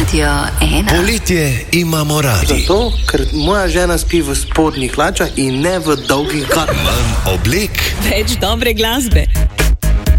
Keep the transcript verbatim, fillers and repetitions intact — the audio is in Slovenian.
Radio ena. Poletje imamo radi. Zato, ker moja žena spi v spodnjih hlačah in ne v dolgih garah. Manj oblek, več dobre glasbe.